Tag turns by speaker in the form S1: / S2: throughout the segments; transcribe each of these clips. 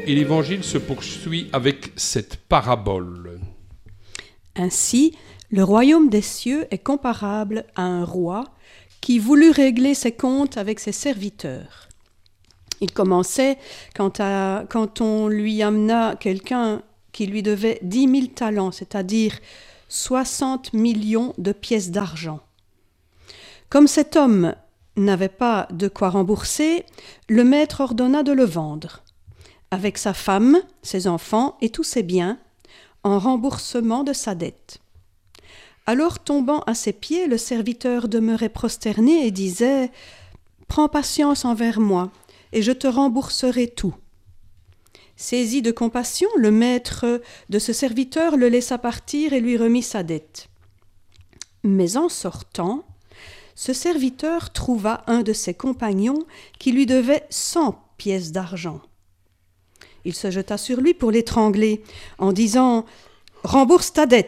S1: Et l'évangile se poursuit avec cette parabole.
S2: Ainsi, le royaume des cieux est comparable à un roi qui voulut régler ses comptes avec ses serviteurs. Il commençait quand on lui amena quelqu'un qui lui devait 10 000 talents, c'est-à-dire 60 millions de pièces d'argent. Comme cet homme n'avait pas de quoi rembourser, le maître ordonna de le vendre, avec sa femme, ses enfants et tous ses biens, en remboursement de sa dette. Alors, tombant à ses pieds, le serviteur demeurait prosterné et disait « Prends patience envers moi, et je te rembourserai tout. » Saisi de compassion, le maître de ce serviteur le laissa partir et lui remit sa dette. Mais en sortant, ce serviteur trouva un de ses compagnons qui lui devait 100 pièces d'argent. Il se jeta sur lui pour l'étrangler, en disant « Rembourse ta dette !»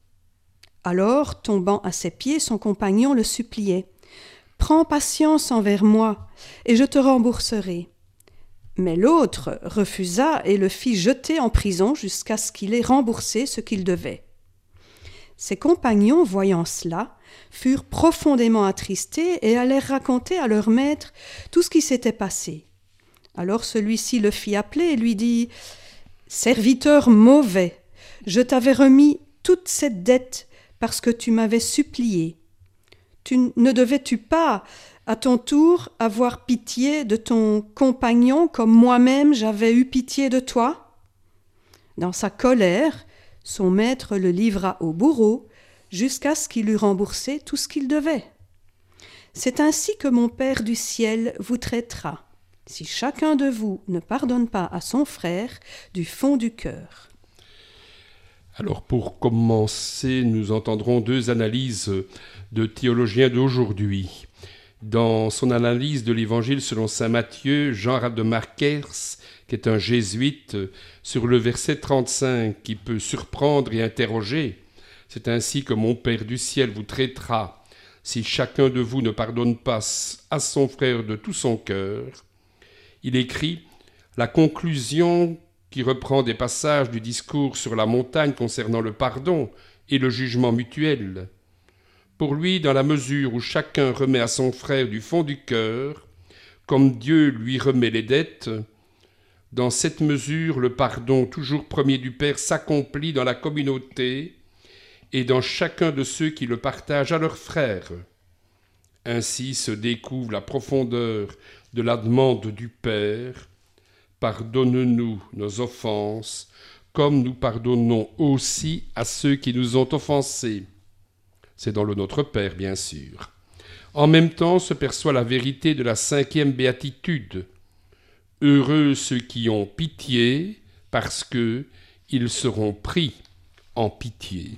S2: Alors, tombant à ses pieds, son compagnon le suppliait « Prends patience envers moi, et je te rembourserai. » Mais l'autre refusa et le fit jeter en prison jusqu'à ce qu'il ait remboursé ce qu'il devait. Ses compagnons, voyant cela, furent profondément attristés et allèrent raconter à leur maître tout ce qui s'était passé. Alors celui-ci le fit appeler et lui dit « Serviteur mauvais, je t'avais remis toute cette dette parce que tu m'avais supplié. Ne devais-tu pas, à ton tour, avoir pitié de ton compagnon comme moi-même j'avais eu pitié de toi ?» Dans sa colère, son maître le livra au bourreau jusqu'à ce qu'il eût remboursé tout ce qu'il devait. C'est ainsi que mon Père du ciel vous traitera, si chacun de vous ne pardonne pas à son frère du fond du cœur.
S1: Alors pour commencer, nous entendrons deux analyses de théologiens d'aujourd'hui. Dans son analyse de l'évangile selon saint Matthieu, Jean Rademarkers, qui est un jésuite, sur le verset 35, qui peut surprendre et interroger, c'est ainsi que mon Père du ciel vous traitera, si chacun de vous ne pardonne pas à son frère de tout son cœur. Il écrit la conclusion qui reprend des passages du discours sur la montagne concernant le pardon et le jugement mutuel. Pour lui, dans la mesure où chacun remet à son frère du fond du cœur, comme Dieu lui remet les dettes, dans cette mesure, le pardon toujours premier du Père s'accomplit dans la communauté et dans chacun de ceux qui le partagent à leurs frères. Ainsi se découvre la profondeur de la demande du Père. Pardonne-nous nos offenses, comme nous pardonnons aussi à ceux qui nous ont offensés. C'est dans le Notre Père, bien sûr. En même temps se perçoit la vérité de la 5e béatitude. Heureux ceux qui ont pitié, parce que ils seront pris en pitié.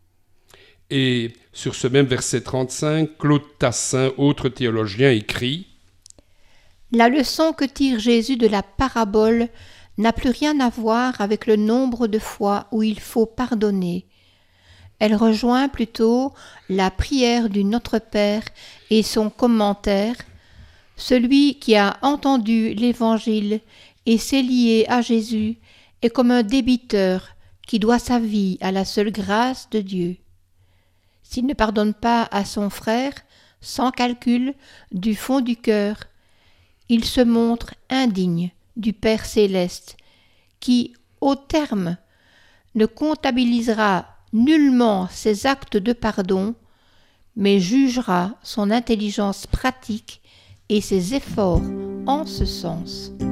S1: Et sur ce même verset 35, Claude Tassin, autre théologien, écrit «
S3: La leçon que tire Jésus de la parabole n'a plus rien à voir avec le nombre de fois où il faut pardonner. Elle rejoint plutôt la prière du Notre Père et son commentaire. Celui qui a entendu l'Évangile et s'est lié à Jésus est comme un débiteur qui doit sa vie à la seule grâce de Dieu. S'il ne pardonne pas à son frère, sans calcul, du fond du cœur, il se montre indigne du Père céleste, qui, au terme, ne comptabilisera nullement ses actes de pardon, mais jugera son intelligence pratique et ses efforts en ce sens.